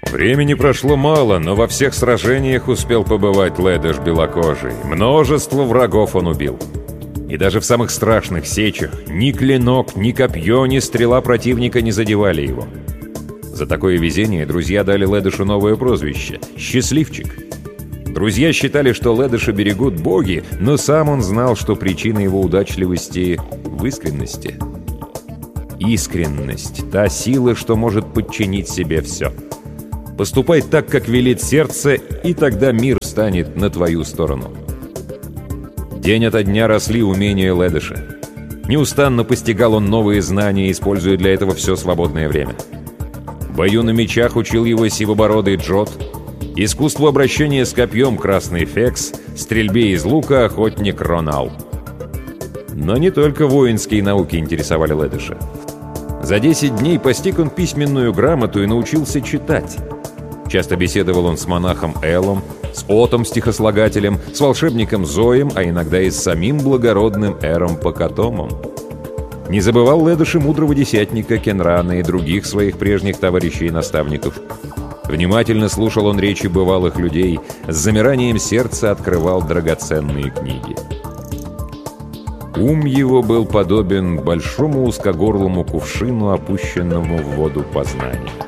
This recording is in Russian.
Времени прошло мало, но во всех сражениях успел побывать Ледыш Белокожий. Множество врагов он убил. И даже в самых страшных сечах ни клинок, ни копье, ни стрела противника не задевали его. За такое везение друзья дали Ледышу новое прозвище — «Счастливчик». Друзья считали, что Ледыша берегут боги, но сам он знал, что причина его удачливости в искренности. Искренность — та сила, что может подчинить себе все. Поступай так, как велит сердце, и тогда мир встанет на твою сторону. День ото дня росли умения Ледыша. Неустанно постигал он новые знания, используя для этого все свободное время. В бою на мечах учил его сивобородый Джот, искусству обращения с копьем красный Фекс, стрельбе из лука охотник Ронал. Но не только воинские науки интересовали Ледыша. За 10 дней постиг он письменную грамоту и научился читать. Часто беседовал он с монахом Элом, с Отом-стихослагателем, с волшебником Зоем, а иногда и с самим благородным Эром Покатомом. Не забывал Ледыш и мудрого десятника Кенрана и других своих прежних товарищей и наставников. Внимательно слушал он речи бывалых людей, с замиранием сердца открывал драгоценные книги. Ум его был подобен большому узкогорлому кувшину, опущенному в воду познания.